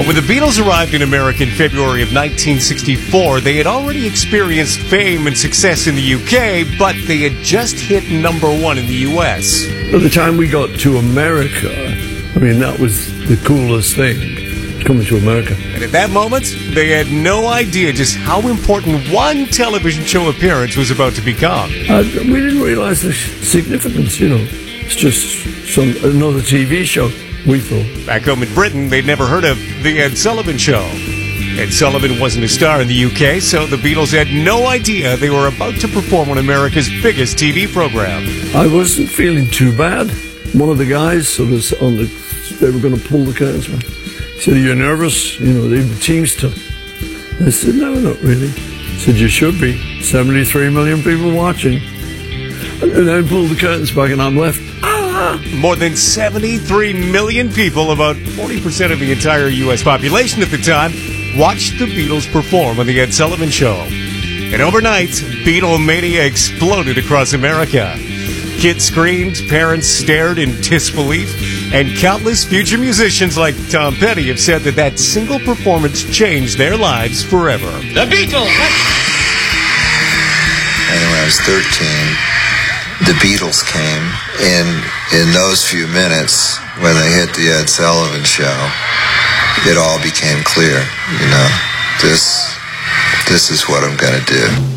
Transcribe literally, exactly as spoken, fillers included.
When the Beatles arrived in America in February of nineteen sixty-four, they had already experienced fame and success in the U K, but they had just hit number one in the U S. By the time we got to America, I mean, that was the coolest thing, coming to America. And at that moment, they had no idea just how important one television show appearance was about to become. Uh, we didn't realize the significance, you know. It's just some another T V show, we thought. Back home in Britain, they'd never heard of The Ed Sullivan Show. Ed Sullivan wasn't a star in the U K, so the Beatles had no idea they were about to perform on America's biggest T V program. I wasn't feeling too bad. One of the guys sort of on the, they were going to pull the curtains back. He said, "Are you nervous? You know, the team's tough." I said, "No, not really." He said, "You should be. seventy-three million people watching." And then pulled the curtains back and I'm left. Ah! More than seventy-three million people, about forty percent of the entire U S population at the time, watched the Beatles perform on The Ed Sullivan Show. And overnight, Beatlemania exploded across America. Kids screamed, parents stared in disbelief, and countless future musicians like Tom Petty have said that that single performance changed their lives forever. The Beatles! And when I was thirteen, the Beatles came in in those few minutes when they hit the Ed Sullivan Show. It all became clear, you know, this, this is what I'm going to do.